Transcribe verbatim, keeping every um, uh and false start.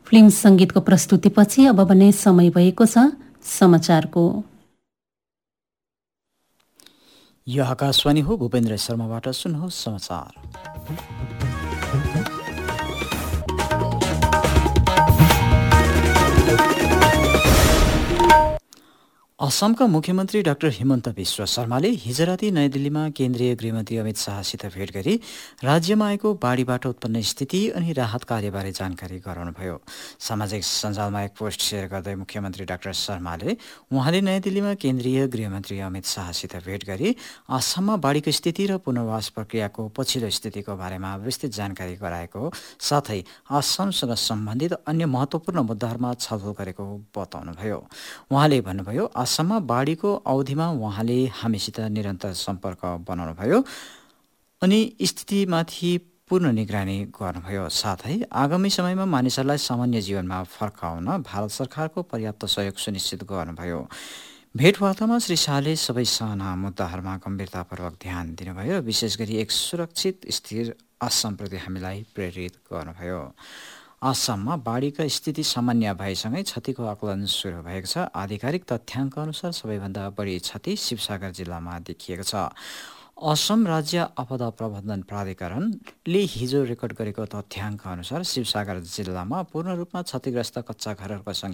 Film सङ्गीतको प्रस्तुतिपछि अब भने समय भएको छ समाचारको। यो आकाशवाणी हो, भूपेन्द्र शर्माबाट सुन्नुहोस् समाचार। असमका मुख्यमन्त्री डाक्टर हिमन्त विश्व शर्माले हिजो राति नयाँ दिल्लीमा केन्द्रीय गृहमन्त्री अमित शाहसित भेट गरी राज्यमा आएको बाढीबाट उत्पन्न स्थिति अनि राहत कार्यबारे जानकारी गराउनुभयो। सामाजिक सञ्जालमा एक पोस्ट सेयर गर्दै मुख्यमन्त्री डाक्टर शर्माले उहाँले नयाँ दिल्लीमा केन्द्रीय गृहमन्त्री अमित शाहसित भेट गरी असममा बाढीको स्थिति र पुनर्वास प्रक्रियाको पछिल्लो स्थितिको बारेमा विस्तृत जानकारी गराएको साथै असमसँग सम्बन्धित अन्य महत्त्वपूर्ण मुद्दाहरूमा छलफल गरेको बताउनुभयो। उहाँले भन्नुभयो, असममा बाढीको अवधिमा उहाँले हामीसित निरन्तर सम्पर्क बनाउनुभयो अनि स्थितिमाथि पूर्ण निगरानी गर्नुभयो। साथै आगामी समयमा मानिसहरूलाई सामान्य जीवनमा फर्काउन भारत सरकारको पर्याप्त सहयोग सुनिश्चित गर्नुभयो। भेटवार्तामा श्री शाहले सबै साना मुद्दाहरूमा गम्भीरतापूर्वक ध्यान दिनुभयो र विशेष गरी एक सुरक्षित स्थिर असमप्रति हामीलाई प्रेरित गर्नुभयो। असममा बाढीका स्थिति सामान्य भएसँगै क्षतिको आकलन सुरु भएको छ। आधिकारिक तथ्याङ्क अनुसार सबैभन्दा बढी क्षति शिवसागर जिल्लामा देखिएको छ। असम राज्य आपदा प्रबन्धन प्राधिकरणले हिजो रेकर्ड गरेको तथ्याङ्क अनुसार शिवसागर जिल्लामा पूर्ण रूपमा क्षतिग्रस्त कच्चा घरहरूको